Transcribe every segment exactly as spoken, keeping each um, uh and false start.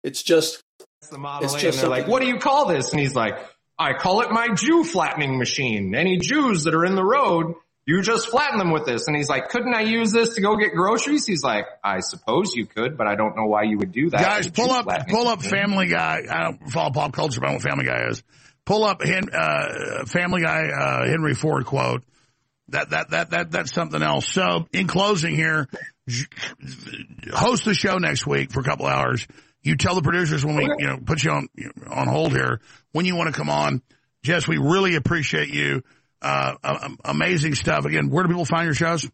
It's just the Model it's A, just and they're like, what do you call this? And he's like, I call it my Jew flattening machine. Any Jews that are in the road, you just flatten them with this. And he's like, couldn't I use this to go get groceries? He's like, I suppose you could, but I don't know why you would do that. Guys, pull up, pull up Family Guy. I don't follow pop culture, but I know what Family Guy is. Pull up uh, Family Guy uh, Henry Ford quote. That that that that that's something else. So, in closing here, host the show next week for a couple hours. You tell the producers when we you know put you on on hold here when you want to come on. Jess, we really appreciate you. Uh, amazing stuff. Again, where do people find your shows?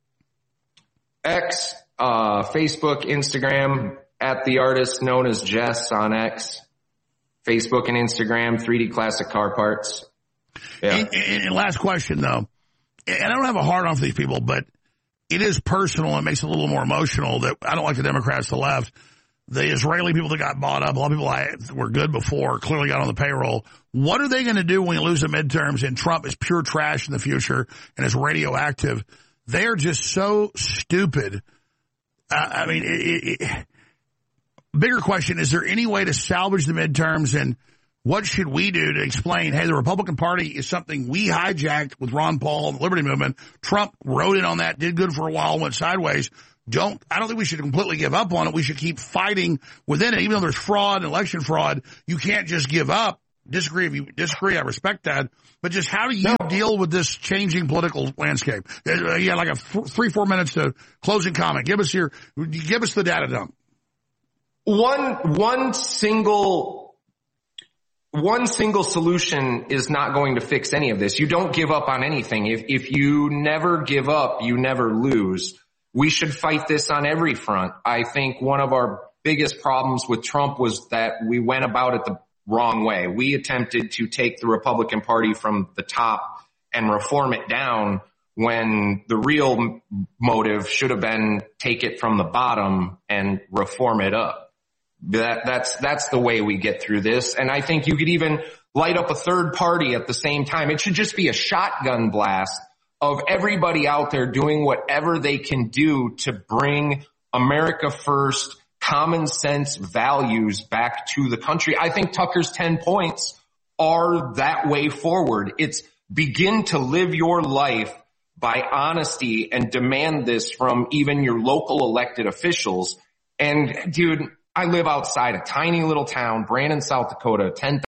X, uh, Facebook, Instagram, at the artist known as Jess on X. Facebook and Instagram, three D Classic Car Parts. Yeah. And, and, and last question, though. And I don't have a hard on for these people, but it is personal and it makes it a little more emotional that I don't like the Democrats to the left. The Israeli people that got bought up, a lot of people I, were good before, clearly got on the payroll. What are they going to do when you lose the midterms and Trump is pure trash in the future and is radioactive? They are just so stupid. Uh, I mean, it, it, it, bigger question, is there any way to salvage the midterms, and what should we do to explain, hey, the Republican Party is something we hijacked with Ron Paul and the Liberty Movement. Trump rode in on that, did good for a while, went sideways. Don't, I don't think we should completely give up on it. We should keep fighting within it. Even though there's fraud and election fraud, you can't just give up. Disagree if you disagree, I respect that. But just how do you no. deal with this changing political landscape? Uh, yeah, like a f- three, four minutes to closing comment. Give us your, give us the data dump. One, one single One single solution is not going to fix any of this. You don't give up on anything. If, if you never give up, you never lose. We should fight this on every front. I think one of our biggest problems with Trump was that we went about it the wrong way. We attempted to take the Republican Party from the top and reform it down when the real motive should have been take it from the bottom and reform it up. That, that's, that's the way we get through this. And I think you could even light up a third party at the same time. It should just be a shotgun blast of everybody out there doing whatever they can do to bring America first, common sense values back to the country. I think Tucker's ten points are that way forward. It's begin to live your life by honesty and demand this from even your local elected officials. And dude, I live outside a tiny little town, Brandon, South Dakota, ten